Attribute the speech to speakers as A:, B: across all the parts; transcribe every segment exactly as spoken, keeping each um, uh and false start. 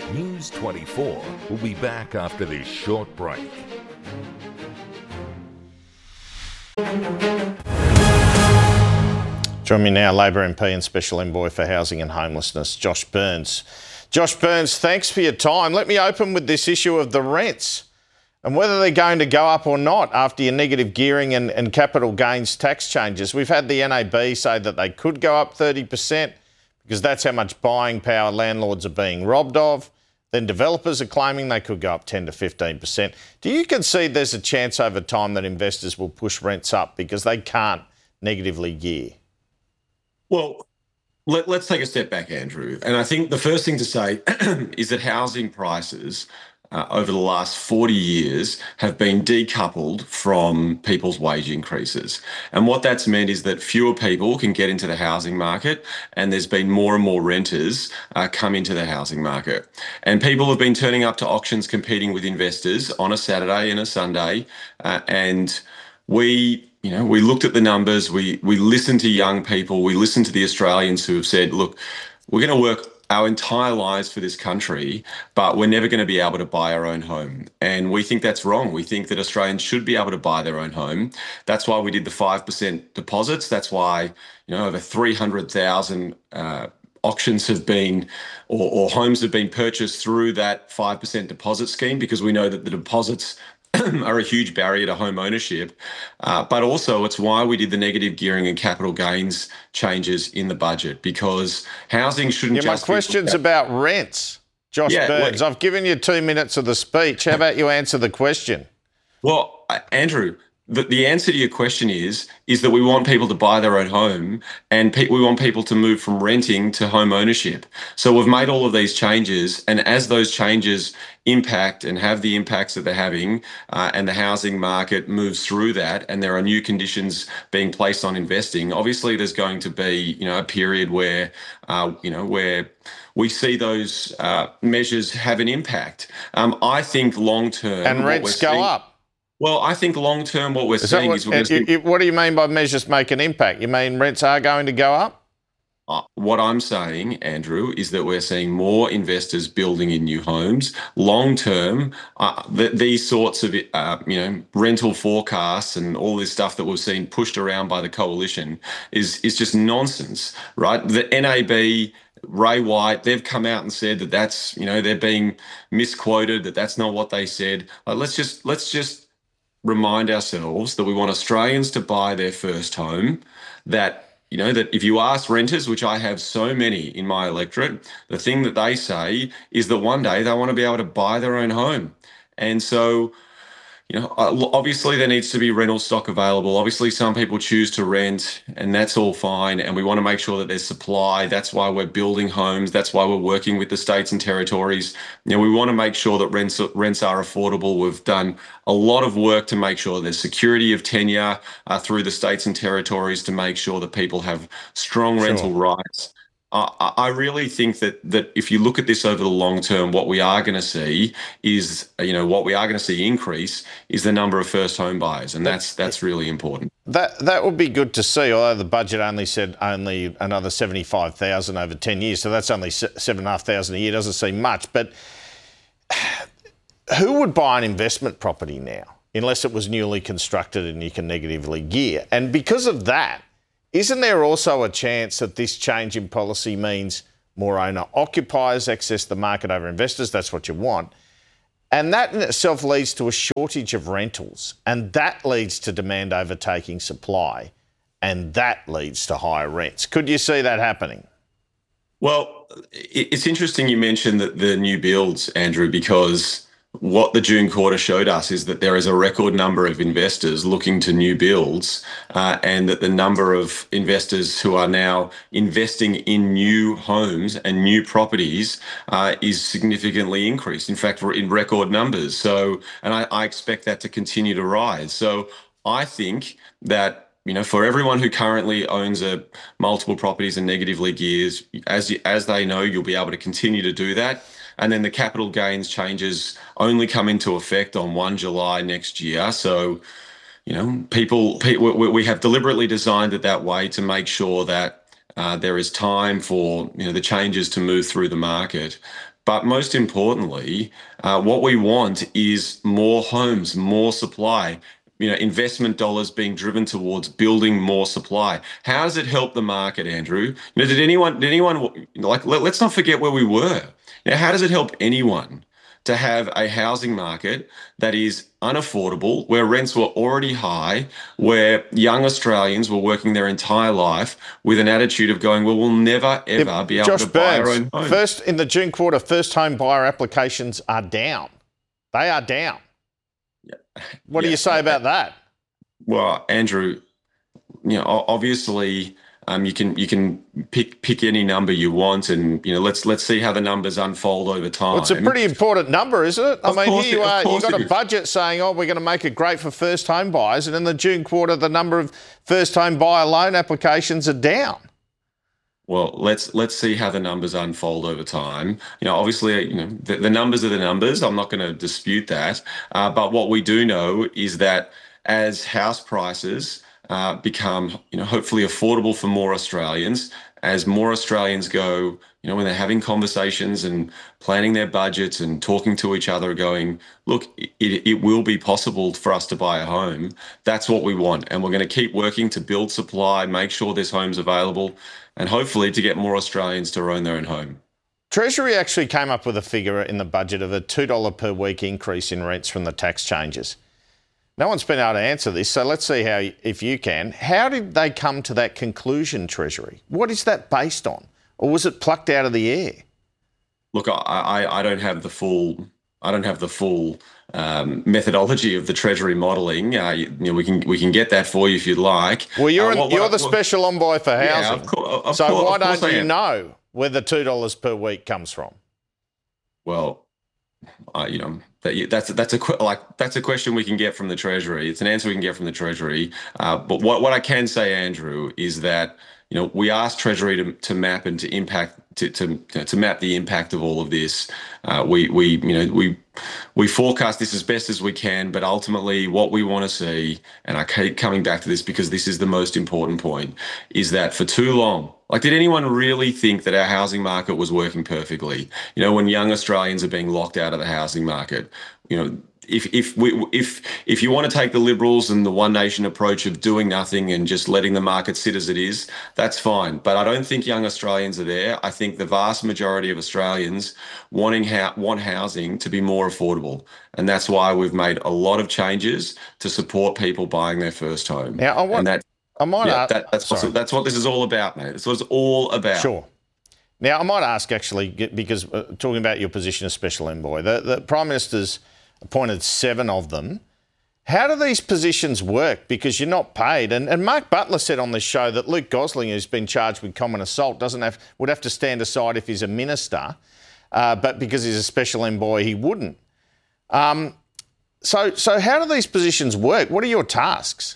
A: News twenty-four will be back after this short break.
B: Join me now, Labor M P and Special Envoy for Housing and Homelessness, Josh Burns. Josh Burns, thanks for your time. Let me open with this issue of the rents and whether they're going to go up or not after your negative gearing and, and capital gains tax changes. We've had the N A B say that they could go up thirty percent because that's how much buying power landlords are being robbed of. Then developers are claiming they could go up ten to fifteen percent. Do you concede there's a chance over time that investors will push rents up because they can't negatively gear?
C: Well, let, let's take a step back, Andrew. And I think the first thing to say is that housing prices uh, over the last forty years have been decoupled from people's wage increases. And what that's meant is that fewer people can get into the housing market, and there's been more and more renters uh, come into the housing market. And people have been turning up to auctions competing with investors on a Saturday and a Sunday. Uh, and we You know, we looked at the numbers, we we listened to young people, we listened to the Australians who have said, look, we're going to work our entire lives for this country, but we're never going to be able to buy our own home. And we think that's wrong. We think that Australians should be able to buy their own home. That's why we did the five percent deposits. That's why, you know, over three hundred thousand uh, auctions have been, or, or homes have been purchased through that five percent deposit scheme, because we know that the deposits are a huge barrier to home ownership. Uh, but also it's why we did the negative gearing and capital gains changes in the budget, because housing shouldn't
B: yeah,
C: just
B: my question's
C: be...
B: about rents, Josh
C: yeah,
B: Burns.
C: well,
B: I've given you two minutes of the speech. How about you answer the question?
C: Well, Andrew, the, the answer to your question is, is that we want people to buy their own home, and pe- we want people to move from renting to home ownership. So we've made all of these changes, and as those changes impact and have the impacts that they're having, uh, and the housing market moves through that, and there are new conditions being placed on investing, obviously there's going to be, you know, a period where, uh, you know, where we see those uh, measures have an impact. Um, I think long term,
B: and rents go
C: seeing,
B: up.
C: Well, I think long term, what we're
B: is
C: seeing
B: what,
C: is we're going to see.
B: What do you mean by measures make an impact? You mean rents are going to go up?
C: Uh, what I'm saying, Andrew, is that we're seeing more investors building in new homes. Long term, uh, th- these sorts of uh, you know rental forecasts and all this stuff that we've seen pushed around by the coalition is is just nonsense, right? The N A B, Ray White, they've come out and said that that's, you know, they're being misquoted, that that's not what they said. Uh, let's just let's just remind ourselves that we want Australians to buy their first home, that You know, that if you ask renters, which I have so many in my electorate, the thing that they say is that one day they want to be able to buy their own home. And so, you know, obviously there needs to be rental stock available. Obviously some people choose to rent, and that's all fine. And we want to make sure that there's supply. That's why we're building homes. That's why we're working with the states and territories. You know, we want to make sure that rents, rents are affordable. We've done a lot of work to make sure there's security of tenure uh, through the states and territories to make sure that people have strong
B: Sure.
C: rental rights. Uh, I really think that that if you look at this over the long term, what we are going to see is, you know, what we are going to see increase is the number of first home buyers, and that's that's really important.
B: That that would be good to see. Although the budget only said only another seventy-five thousand over ten years, so that's only seven and a half thousand a year. Doesn't seem much, but who would buy an investment property now unless it was newly constructed and you can negatively gear? And because of that, isn't there also a chance that this change in policy means more owner-occupiers access the market over investors? That's what you want. And that in itself leads to a shortage of rentals, and that leads to demand overtaking supply, and that leads to higher rents. Could you see that happening?
C: Well, it's interesting you mentioned that the new builds, Andrew, because what the June quarter showed us is that there is a record number of investors looking to new builds, uh, and that the number of investors who are now investing in new homes and new properties uh, is significantly increased. In fact, we're in record numbers. So, and I, I expect that to continue to rise. So I think that, you know, for everyone who currently owns a multiple properties and negatively gears, as you, as they know, you'll be able to continue to do that. And then the capital gains changes only come into effect on the first of July next year. So, you know, people, people we have deliberately designed it that way to make sure that uh, there is time for, you know, the changes to move through the market. But most importantly, uh, what we want is more homes, more supply. You know, investment dollars being driven towards building more supply. How does it help the market, Andrew? You know, did anyone, did anyone like? Let, let's not forget where we were. Now, how does it help anyone to have a housing market that is unaffordable, where rents were already high, where young Australians were working their entire life with an attitude of going, well, we'll never, ever
B: If,
C: be able
B: Josh
C: to buy
B: Burns,
C: our own home?
B: First, in the June quarter, first home buyer applications are down. They are down.
C: Yeah.
B: What do
C: Yeah.
B: you say about that?
C: Well, Andrew, you know, obviously, um, you can you can pick pick any number you want, and you know, let's let's see how the numbers unfold over time.
B: Well, it's a pretty important number, isn't it? I
C: Of
B: mean,
C: course
B: here you
C: it- of
B: are, you've
C: course
B: got
C: it
B: a
C: is.
B: budget saying, oh, we're going to make it great for first home buyers, and in the June quarter, the number of first home buyer loan applications are down.
C: Well, let's let's see how the numbers unfold over time. You know, obviously, you know, the, the numbers are the numbers. I'm not going to dispute that. Uh, but what we do know is that as house prices uh, become, you know, hopefully affordable for more Australians, as more Australians go, you know, when they're having conversations and planning their budgets and talking to each other, going, look, it, it will be possible for us to buy a home. That's what we want. And we're going to keep working to build supply, make sure there's homes available, and hopefully to get more Australians to own their own home.
B: Treasury actually came up with a figure in the budget of a two dollars per week increase in rents from the tax changes. No one's been able to answer this, so let's see how, if you can. How did they come to that conclusion, Treasury? What is that based on? Or was it plucked out of the air?
C: Look, I, I, I don't have the full, I don't have the full um, methodology of the Treasury modelling. Uh, you, you know, we can we can get that for you if you'd like.
B: Well, you're
C: Uh,
B: an,
C: what-
B: you're
C: what-
B: the
C: what-
B: special envoy for
C: Yeah,
B: housing.
C: of course. Of
B: so
C: course,
B: why
C: of course
B: don't
C: I
B: you
C: am.
B: know where the two dollars per week comes from?
C: Well, uh, you know, that, that's that's a que- like that's a question we can get from the Treasury. It's an answer we can get from the Treasury. Uh, but what what I can say, Andrew, is that you know we asked Treasury to to map and to impact to to to map the impact of all of this. Uh, we we you know we we forecast this as best as we can, but ultimately what we want to see, and I keep coming back to this because this is the most important point, is that for too long. Like, did anyone really think that our housing market was working perfectly? You know, when young Australians are being locked out of the housing market, you know, if if we if if you want to take the Liberals and the One Nation approach of doing nothing and just letting the market sit as it is, that's fine. But I don't think young Australians are there. I think the vast majority of Australians wanting ha- want housing to be more affordable, and that's why we've made a lot of changes to support people buying their first home.
B: Now, I want-
C: and that.
B: I might
C: Yeah,
B: ask,
C: that, that's, what,
B: sorry.
C: that's what this is all about, mate. That's what it's all about.
B: Sure. Now, I might ask actually, because uh, talking about your position as special envoy, the, the Prime Minister's appointed seven of them. How do these positions work? Because you're not paid. And, and Mark Butler said on this show that Luke Gosling, who's been charged with common assault, doesn't have would have to stand aside if he's a minister, uh, but because he's a special envoy, he wouldn't. Um, so, so how do these positions work? What are your tasks?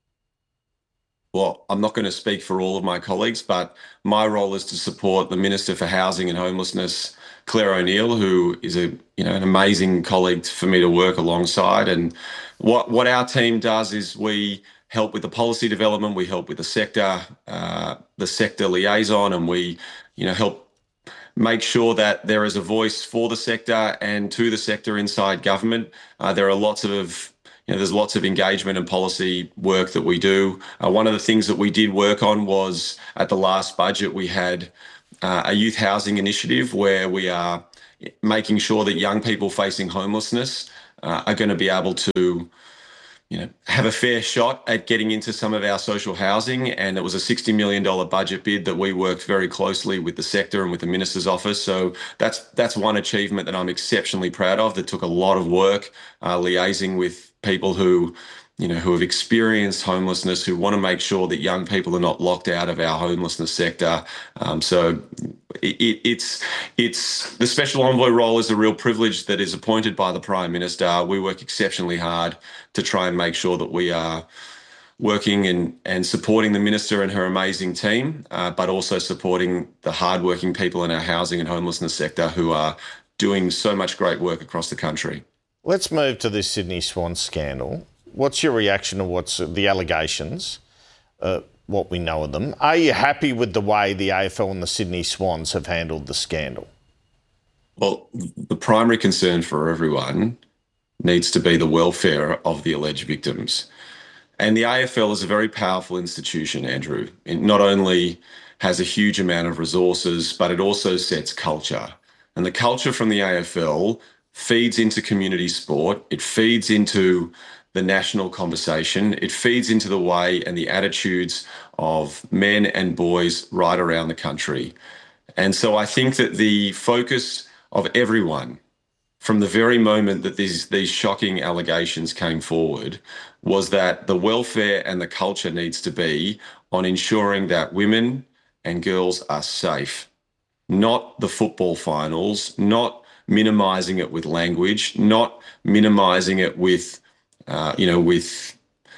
C: Well, I'm not going to speak for all of my colleagues, but my role is to support the Minister for Housing and Homelessness, Claire O'Neill, who is a you know an amazing colleague for me to work alongside. And what what our team does is we help with the policy development, we help with the sector, uh, the sector liaison, and we you know help make sure that there is a voice for the sector and to the sector inside government. Uh, there are lots of You know, there's lots of engagement and policy work that we do. Uh, one of the things that we did work on was at the last budget, we had uh, a youth housing initiative where we are making sure that young people facing homelessness uh, are going to be able to, you know, have a fair shot at getting into some of our social housing. And it was a sixty million dollars budget bid that we worked very closely with the sector and with the Minister's office. So that's that's one achievement that I'm exceptionally proud of, that took a lot of work uh, liaising with people who, you know, who have experienced homelessness, who want to make sure that young people are not locked out of our homelessness sector. Um, so it, it's it's the special envoy role is a real privilege that is appointed by the Prime Minister. We work exceptionally hard to try and make sure that we are working and, and supporting the Minister and her amazing team, uh, but also supporting the hardworking people in our housing and homelessness sector who are doing so much great work across the country.
B: Let's move to this Sydney Swans scandal. What's your reaction to what's the allegations, uh, what we know of them? Are you happy with the way the A F L and the Sydney Swans have handled the scandal?
C: Well, the primary concern for everyone needs to be the welfare of the alleged victims. And the A F L is a very powerful institution, Andrew. It not only has a huge amount of resources, but it also sets culture. And the culture from the A F L feeds into community sport. It feeds into the national conversation. It feeds into the way and the attitudes of men and boys right around the country. And so I think that the focus of everyone from the very moment that these, these shocking allegations came forward was that the welfare and the culture needs to be on ensuring that women and girls are safe, not the football finals, not minimising it with language, not minimising it with, uh, you know, with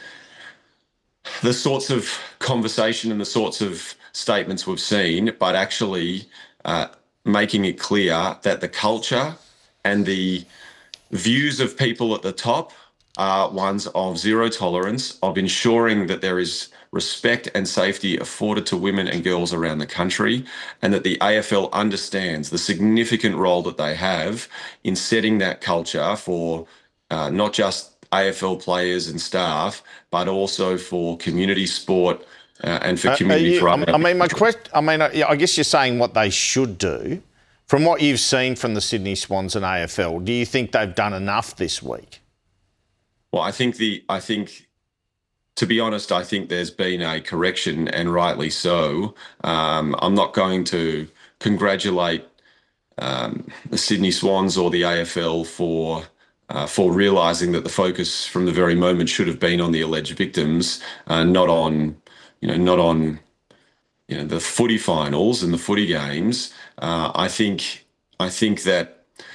C: the sorts of conversation and the sorts of statements we've seen, but actually uh, making it clear that the culture and the views of people at the top are ones of zero tolerance, of ensuring that there is respect and safety afforded to women and girls around the country, and that the A F L understands the significant role that they have in setting that culture for uh, not just A F L players and staff, but also for community sport uh, and for community
B: uh,
C: throughout.
B: I mean, my question, I mean, I guess you're saying what they should do. From what you've seen from the Sydney Swans and A F L, do you think they've done enough this week?
C: Well, I think the, I think, to be honest, I think there's been a correction, and rightly so. Um, I'm not going to congratulate um, the Sydney Swans or the A F L for uh, for realising that the focus from the very moment should have been on the alleged victims, uh, not on, you know, not on, you know, the footy finals and the footy games. Uh, I think, I think that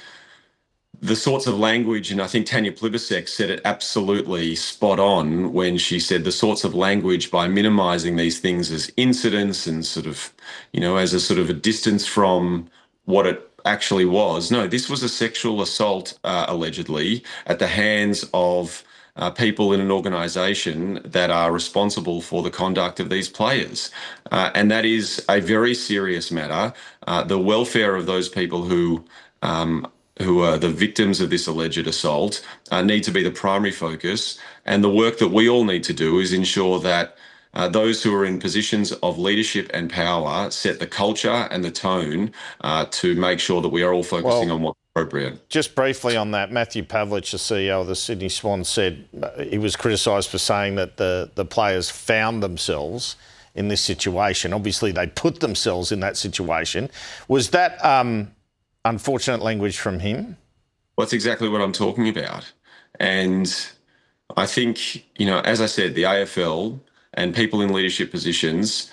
C: the sorts of language, and I think Tanya Plibersek said it absolutely spot on when she said the sorts of language by minimising these things as incidents and sort of, you know, as a sort of a distance from what it actually was. No, this was a sexual assault, uh, allegedly, at the hands of uh, people in an organisation that are responsible for the conduct of these players. Uh, and that is a very serious matter. Uh, the welfare of those people who um, who are the victims of this alleged assault uh, need to be the primary focus. And the work that we all need to do is ensure that uh, those who are in positions of leadership and power set the culture and the tone uh, to make sure that we are all focusing well, on what's appropriate.
B: Just briefly on that, Matthew Pavlich, the C E O of the Sydney Swans, said he was criticised for saying that the, the players found themselves in this situation. Obviously, they put themselves in that situation. Was that um, unfortunate language from him?
C: Well, that's exactly what I'm talking about. And I think, you know, as I said, the A F L and people in leadership positions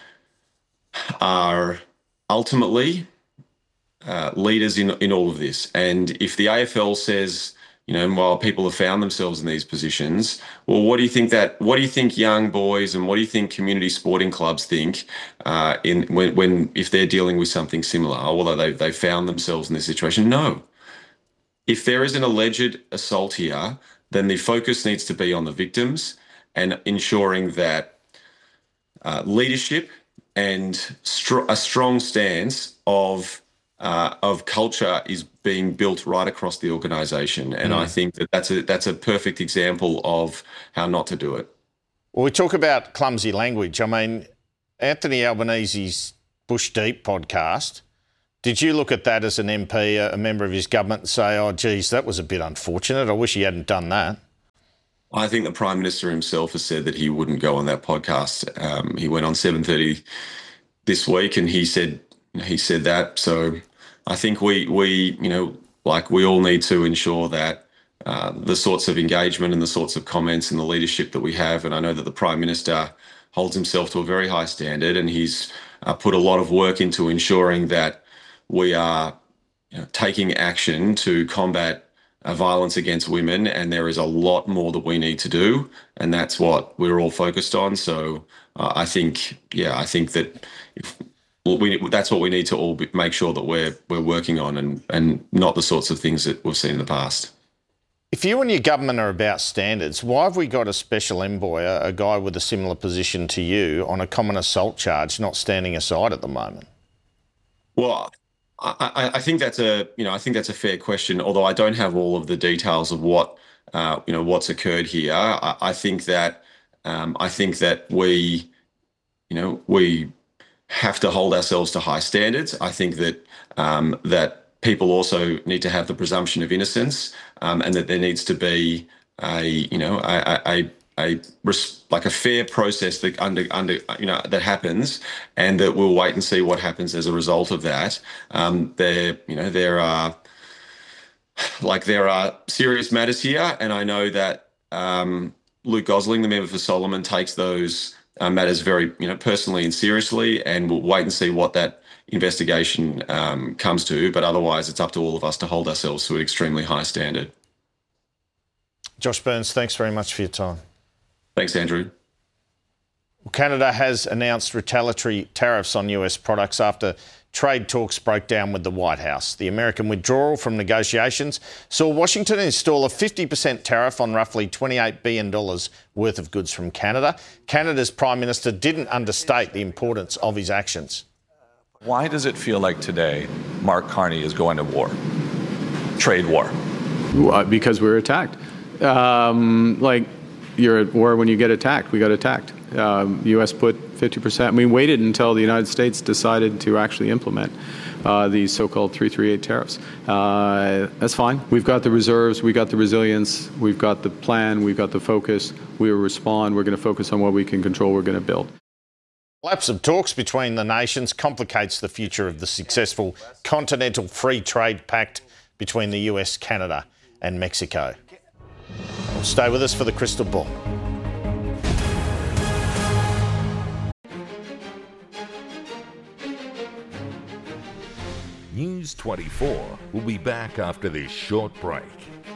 C: are ultimately uh, leaders in, in all of this. And if the A F L says, you know, while people have found themselves in these positions, well, what do you think that, what do you think young boys and what do you think community sporting clubs think uh, in when, when, if they're dealing with something similar, although they, they found themselves in this situation? No. If there is an alleged assault here, then the focus needs to be on the victims and ensuring that uh, leadership and str- a strong stance of Uh, of culture is being built right across the organisation. And mm. I think that that's a, that's a perfect example of how not to do it.
B: Well, we talk about clumsy language. I mean, Anthony Albanese's Bush Deep podcast, did you look at that as an M P, a member of his government, and say, oh, geez, that was a bit unfortunate. I wish he hadn't done that?
C: I think the Prime Minister himself has said that he wouldn't go on that podcast. Um, he went on seven thirty this week and he said he said that. So I think we, we you know, like we all need to ensure that uh, the sorts of engagement and the sorts of comments and the leadership that we have, and I know that the Prime Minister holds himself to a very high standard and he's uh, put a lot of work into ensuring that we are, you know, taking action to combat uh, violence against women, and there is a lot more that we need to do, and that's what we're all focused on. So uh, I think, yeah, I think that if Well, we, that's what we need to all be, make sure that we're we're working on, and, and not the sorts of things that we've seen in the past.
B: If you and your government are about standards, why have we got a special envoy, a, a guy with a similar position to you, on a common assault charge not standing aside at the moment?
C: Well, I, I think that's a, you know, I think that's a fair question. Although I don't have all of the details of what, uh, you know, what's occurred here. I, I think that, um, I think that we, you know, we have to hold ourselves to high standards. I think that um, that people also need to have the presumption of innocence, um, and that there needs to be a, you know, a, a, a like a fair process that under under you know that happens, and that we'll wait and see what happens as a result of that. Um, there, you know, there are like there are serious matters here, and I know that um, Luke Gosling, the member for Solomon, takes those uh, matters very, you know, personally and seriously, and we'll wait and see what that investigation um, comes to. But otherwise, it's up to all of us to hold ourselves to an extremely high standard.
B: Josh Burns, thanks very much for your time.
C: Thanks, Andrew.
B: Canada has announced retaliatory tariffs on U S products after trade talks broke down with the White House. The American withdrawal from negotiations saw Washington install a fifty percent tariff on roughly twenty-eight billion dollars worth of goods from Canada. Canada's Prime Minister didn't understate the importance of his actions.
D: Why does it feel like today Mark Carney is going to war? Trade war?
E: Because we were attacked. Um, like, you're at war when you get attacked. We got attacked. Um, U S put fifty percent. We waited until the United States decided to actually implement uh, these so-called three thirty-eight tariffs. Uh, that's fine. We've got the reserves. We got the resilience. We've got the plan. We've got the focus. We will respond. We're going to focus on what we can control. We're going to build.
B: Collapse of talks between the nations complicates the future of the successful Continental Free Trade Pact between the U S, Canada and Mexico. Well, stay with us for the crystal ball.
A: News twenty-four will be back after this short break.